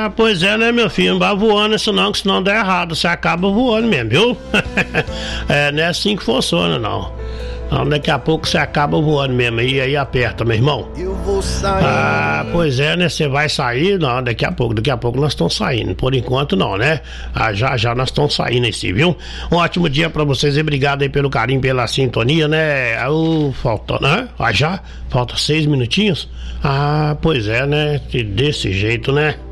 Ah, pois é, né, meu filho? Não vai voando isso não, que senão dá errado. Você acaba voando mesmo, viu? Não é assim que funciona, não. Não, daqui a pouco você acaba voando mesmo. E aí aperta, meu irmão. Eu vou sair. Ah, pois é, né? Você vai sair? Não, daqui a pouco nós estamos saindo. Por enquanto não, né? Já nós estamos saindo aí, sim, viu? Um ótimo dia pra vocês e obrigado aí pelo carinho, pela sintonia, né? Falta, né? Falta 6 minutinhos? Ah, pois é, né? Desse jeito, né?